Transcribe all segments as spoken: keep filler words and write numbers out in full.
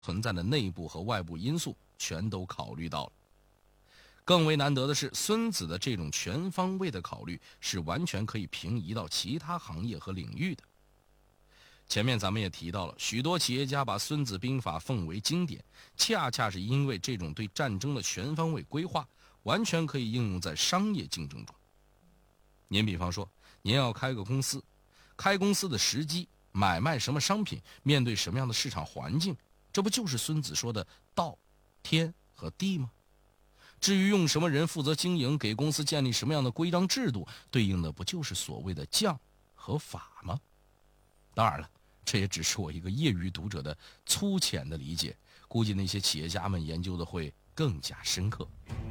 存在的内部和外部因素全都考虑到了。更为难得的是，孙子的这种全方位的考虑是完全可以平移到其他行业和领域的。前面咱们也提到了，许多企业家把《孙子兵法》奉为经典，恰恰是因为这种对战争的全方位规划完全可以应用在商业竞争中。您比方说，您要开个公司，开公司的时机，买卖什么商品，面对什么样的市场环境，这不就是孙子说的道、天和地吗？至于用什么人负责经营，给公司建立什么样的规章制度，对应的不就是所谓的将和法吗？当然了，这也只是我一个业余读者的粗浅的理解，估计那些企业家们研究的会更加深刻。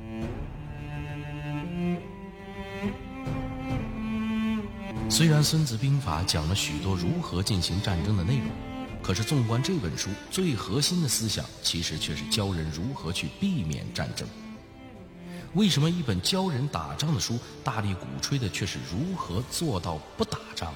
虽然《孙子兵法》讲了许多如何进行战争的内容，可是纵观这本书，最核心的思想其实却是教人如何去避免战争。为什么一本教人打仗的书，大力鼓吹的却是如何做到不打仗呢？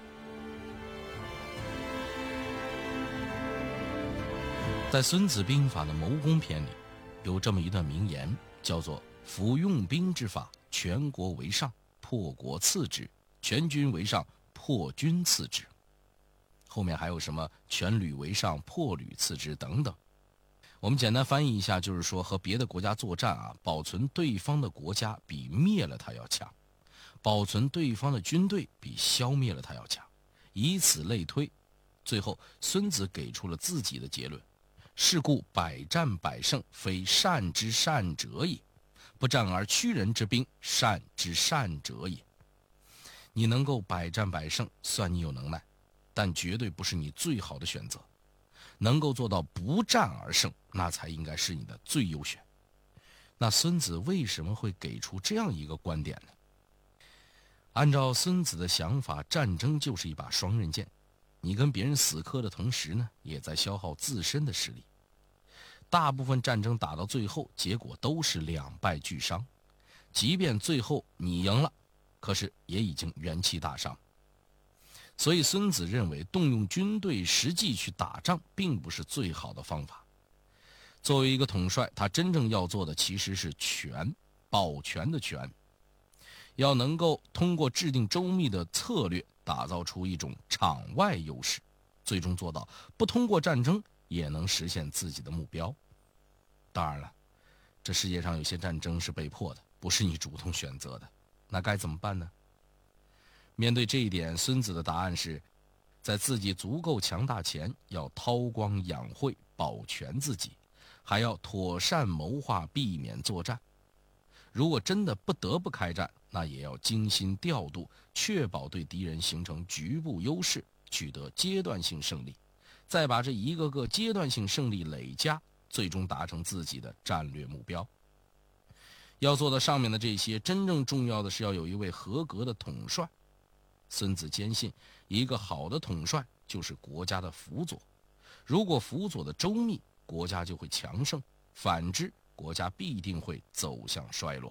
在《孙子兵法》的谋攻篇里，有这么一段名言，叫做“夫用兵之法，全国为上，破国次之；全军为上，破军次之”。后面还有什么全旅为上，破旅次之等等。我们简单翻译一下，就是说和别的国家作战啊，保存对方的国家比灭了他要强，保存对方的军队比消灭了他要强，以此类推。最后孙子给出了自己的结论：是故百战百胜，非善之善者也；不战而屈人之兵，善之善者也。你能够百战百胜，算你有能耐，但绝对不是你最好的选择。能够做到不战而胜，那才应该是你的最优选。那孙子为什么会给出这样一个观点呢？按照孙子的想法，战争就是一把双刃剑，你跟别人死磕的同时呢，也在消耗自身的实力。大部分战争打到最后，结果都是两败俱伤，即便最后你赢了，可是也已经元气大伤。所以孙子认为，动用军队实际去打仗并不是最好的方法。作为一个统帅，他真正要做的其实是权，保全的权，要能够通过制定周密的策略，打造出一种场外优势，最终做到不通过战争也能实现自己的目标。当然了，这世界上有些战争是被迫的，不是你主动选择的，那该怎么办呢？面对这一点，孙子的答案是，在自己足够强大前，要韬光养晦，保全自己，还要妥善谋划，避免作战。如果真的不得不开战，那也要精心调度，确保对敌人形成局部优势，取得阶段性胜利，再把这一个个阶段性胜利累加，最终达成自己的战略目标。要做到上面的这些，真正重要的是要有一位合格的统帅。孙子坚信，一个好的统帅就是国家的辅佐，如果辅佐的周密，国家就会强盛，反之，国家必定会走向衰落。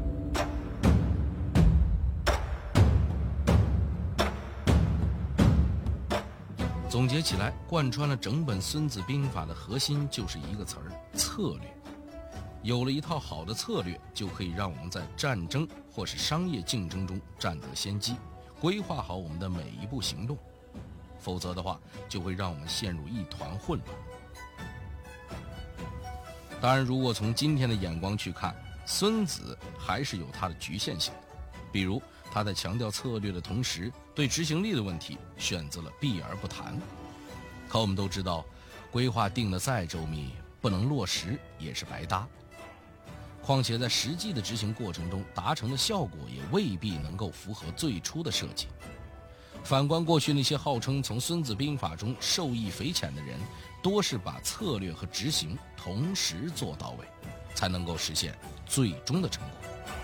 总结起来，贯穿了整本《孙子兵法》的核心就是一个词儿：策略。有了一套好的策略，就可以让我们在战争或是商业竞争中占得先机，规划好我们的每一步行动，否则的话，就会让我们陷入一团混乱。当然，如果从今天的眼光去看，孙子还是有他的局限性的，比如他在强调策略的同时，对执行力的问题选择了避而不谈。可我们都知道，规划定得再周密，不能落实也是白搭。况且在实际的执行过程中，达成的效果也未必能够符合最初的设计。反观过去那些号称从《孙子兵法》中受益匪浅的人，多是把策略和执行同时做到位，才能够实现最终的成果。